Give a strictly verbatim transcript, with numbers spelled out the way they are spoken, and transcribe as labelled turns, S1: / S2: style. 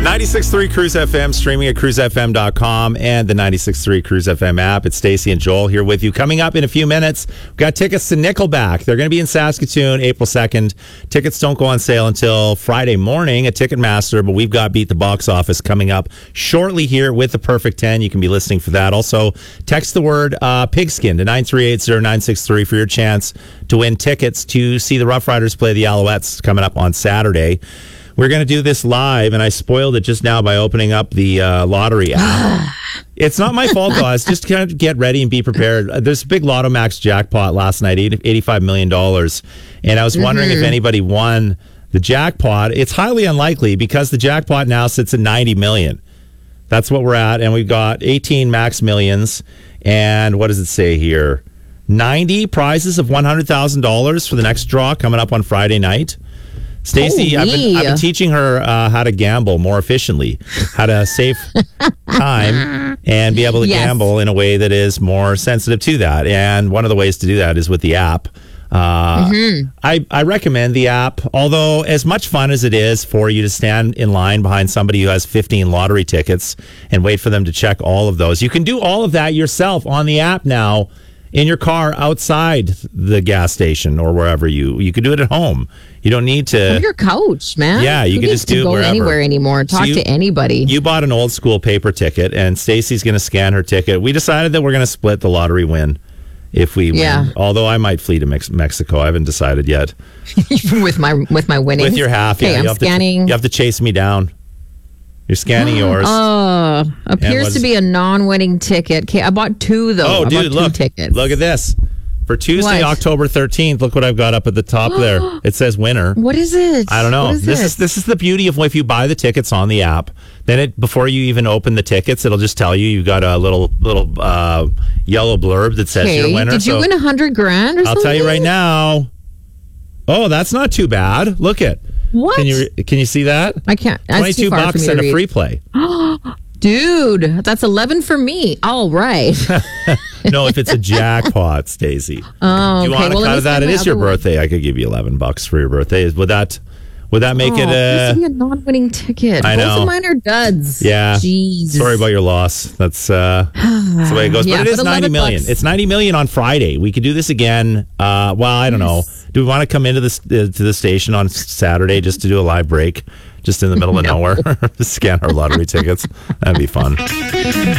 S1: ninety-six point three Cruise F M, streaming at cruise f m dot com and the ninety-six point three Cruise F M app. It's Stacey and Joel here with you. Coming up in a few minutes, we've got tickets to Nickelback. They're going to be in Saskatoon April second. Tickets don't go on sale until Friday morning at Ticketmaster, but we've got Beat the Box Office coming up shortly here with the Perfect ten. You can be listening for that. Also, text the word uh, pigskin to nine three eight zero nine six three for your chance to win tickets to see the Rough Riders play the Alouettes coming up on Saturday. We're going to do this live, and I spoiled it just now by opening up the uh, lottery app. It's not my fault, though. I was just kind of get ready and be prepared. There's a big Lotto Max jackpot last night, eighty-five million dollars. And I was wondering mm-hmm. if anybody won the jackpot. It's highly unlikely because the jackpot now sits at ninety million dollars. That's what we're at. And we've got eighteen max millions. And what does it say here? ninety prizes of one hundred thousand dollars for the next draw coming up on Friday night. Stacey, I've been, I've been teaching her uh, how to gamble more efficiently, how to save time and be able to yes. gamble in a way that is more sensitive to that. And one of the ways to do that is with the app. Uh, mm-hmm. I, I recommend the app, although as much fun as it is for you to stand in line behind somebody who has fifteen lottery tickets and wait for them to check all of those. You can do all of that yourself on the app now in your car outside the gas station or wherever you, you can do it at home. You don't need to.
S2: On your couch, man.
S1: Yeah, you
S2: Who
S1: can
S2: needs
S1: just do
S2: to
S1: it
S2: go
S1: wherever.
S2: Anywhere anymore. Talk so you, to anybody.
S1: You bought an old school paper ticket, and Stacey's going to scan her ticket. We decided that we're going to split the lottery win if we
S2: yeah.
S1: win. Although I might flee to Mex- Mexico. I haven't decided yet.
S2: with my with my winning.
S1: With your half, yeah.
S2: Hey, I'm
S1: you have
S2: scanning.
S1: To, you have to chase me down. You're scanning yours.
S2: Oh, appears to be a non-winning ticket. Okay, I bought two though.
S1: Oh,
S2: I
S1: dude,
S2: bought two
S1: look!
S2: tickets.
S1: Look at this. For Tuesday, what? October thirteenth, look what I've got up at the top there. It says winner.
S2: What is it?
S1: I don't know.
S2: What is
S1: this
S2: it?
S1: is this is the beauty of if you buy the tickets on the app, then it before you even open the tickets, it'll just tell you you got a little little uh, yellow blurb that says
S2: okay.
S1: you're a winner.
S2: Did you
S1: so
S2: win a hundred grand or
S1: I'll
S2: something?
S1: tell you right now. Oh, that's not too bad. Look at
S2: what?
S1: Can you can you see that?
S2: I can't.
S1: Twenty-two bucks and a free play.
S2: Dude, that's eleven for me. All right.
S1: No, if it's a jackpot, Stacey.
S2: Oh,
S1: do you
S2: okay.
S1: want to
S2: well,
S1: cut of that? It is your
S2: one.
S1: birthday. I could give you eleven bucks for your birthday. Would that would that make
S2: oh,
S1: it a,
S2: a non-winning ticket?
S1: I know.
S2: Both of mine are duds.
S1: Yeah.
S2: Jeez.
S1: Sorry about your loss. That's uh that's the way it goes.
S2: Yeah,
S1: but it is
S2: but
S1: ninety million.
S2: bucks.
S1: It's ninety million on Friday. We could do this again. Uh well, I don't yes. know. Do we want to come into this uh, to the station on Saturday just to do a live break? Just in the middle of
S2: no.
S1: nowhere, scan our lottery tickets. That'd be fun.